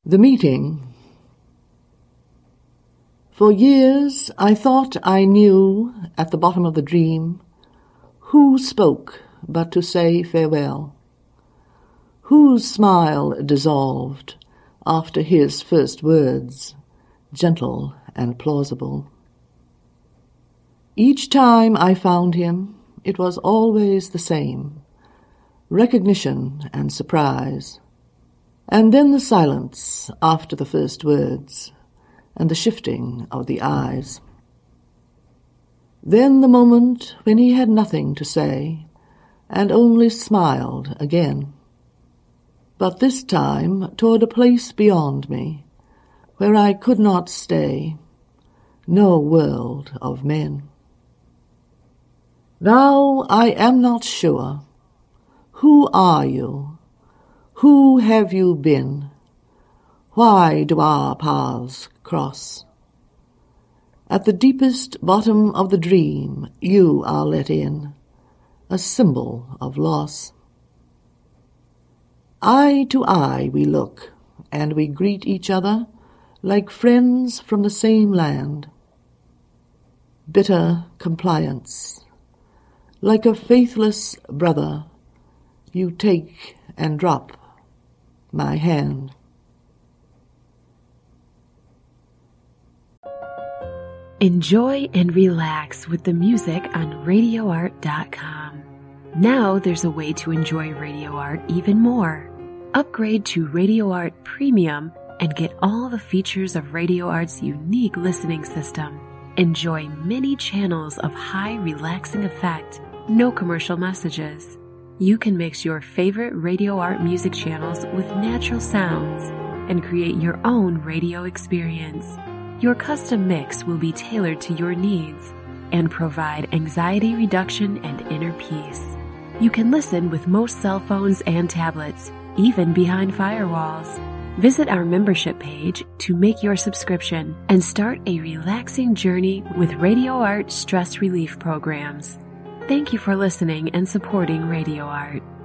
The meeting. For years I thought I knew, at the bottom of the dream, who spoke but to say farewell, whose smile dissolved after his first words, gentle and plausible. Each time I found him, it was always the same, recognition and surprise, and then the silence after the first words, and the shifting of the eyes. Then the moment when he had nothing to say, and only smiled again. But this time toward a place beyond me, where I could not stay, no world of men. Now I am not sure. Who are you? Who have you been? Why do our paths cross? At the deepest bottom of the dream you are let in, a symbol of loss. Eye to eye we look, and we greet each other like friends from the same land. Bitter compliance. Like a faithless brother, you take and drop my hand. Enjoy and relax with the music on RadioArt.com. Now there's a way to enjoy Radio Art even more. Upgrade to Radio Art Premium and get all the features of Radio Art's unique listening system. Enjoy many channels of high relaxing effect, no commercial messages. You can mix your favorite Radio Art music channels with natural sounds and create your own radio experience. Your custom mix will be tailored to your needs and provide anxiety reduction and inner peace. You can listen with most cell phones and tablets, even behind firewalls. Visit our membership page to make your subscription and start a relaxing journey with Radio Art stress relief programs. Thank you for listening and supporting Radio Art.